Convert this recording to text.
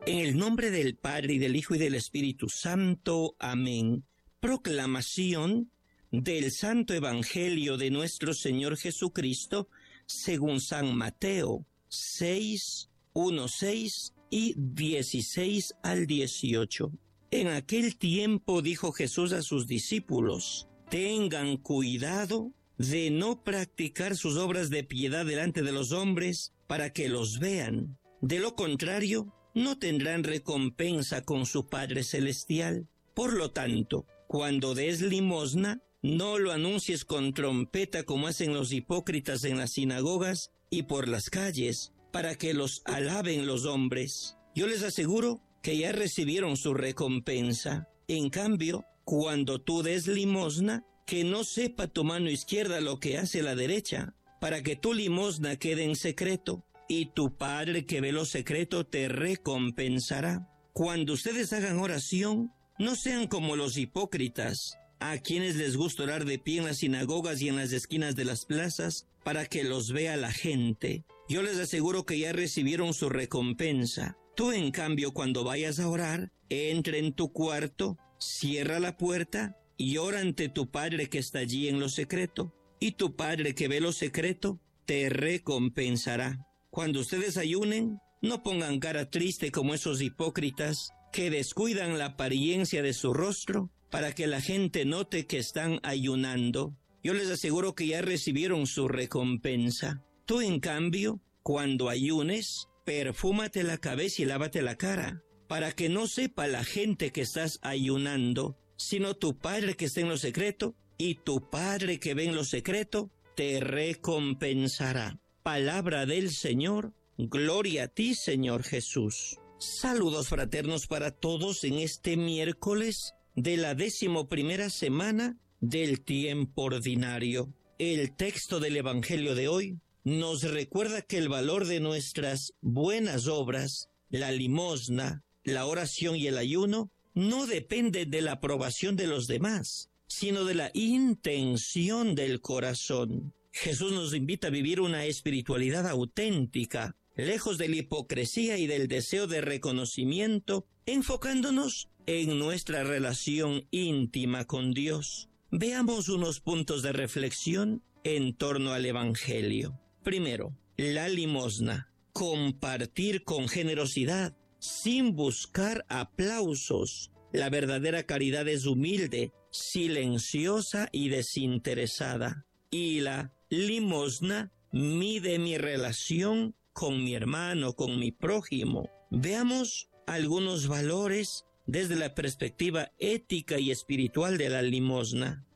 En el nombre del Padre, y del Hijo, y del Espíritu Santo. Amén. Proclamación del Santo Evangelio de nuestro Señor Jesucristo, según San Mateo 6, 1, 6 y 16 al 18. En aquel tiempo dijo Jesús a sus discípulos: tengan cuidado de no practicar sus obras de piedad delante de los hombres para que los vean. De lo contrario, no tendrán recompensa con su Padre Celestial. Por lo tanto, cuando des limosna, no lo anuncies con trompeta como hacen los hipócritas en las sinagogas y por las calles, para que los alaben los hombres. Yo les aseguro que ya recibieron su recompensa. En cambio, cuando tú des limosna, que no sepa tu mano izquierda lo que hace la derecha, para que tu limosna quede en secreto, y tu Padre que ve lo secreto te recompensará. Cuando ustedes hagan oración, no sean como los hipócritas, a quienes les gusta orar de pie en las sinagogas y en las esquinas de las plazas, para que los vea la gente. Yo les aseguro que ya recibieron su recompensa. Tú, en cambio, cuando vayas a orar, entra en tu cuarto, cierra la puerta y ora ante tu Padre que está allí en lo secreto, y tu Padre que ve lo secreto te recompensará. Cuando ustedes ayunen, no pongan cara triste como esos hipócritas que descuidan la apariencia de su rostro para que la gente note que están ayunando. Yo les aseguro que ya recibieron su recompensa. Tú, en cambio, cuando ayunes, perfúmate la cabeza y lávate la cara, para que no sepa la gente que estás ayunando, sino tu Padre que está en lo secreto, y tu Padre que ve en lo secreto te recompensará. Palabra del Señor. Gloria a ti, Señor Jesús. Saludos fraternos para todos en este miércoles de la 11ª semana del tiempo ordinario. El texto del Evangelio de hoy nos recuerda que el valor de nuestras buenas obras, la limosna, la oración y el ayuno, no depende de la aprobación de los demás, sino de la intención del corazón. Jesús nos invita a vivir una espiritualidad auténtica, lejos de la hipocresía y del deseo de reconocimiento, enfocándonos en nuestra relación íntima con Dios. Veamos unos puntos de reflexión en torno al Evangelio. Primero, la limosna. Compartir con generosidad, sin buscar aplausos. La verdadera caridad es humilde, silenciosa y desinteresada. Y la limosna mide mi relación con mi hermano, con mi prójimo. Veamos algunos valores desde la perspectiva ética y espiritual de la limosna.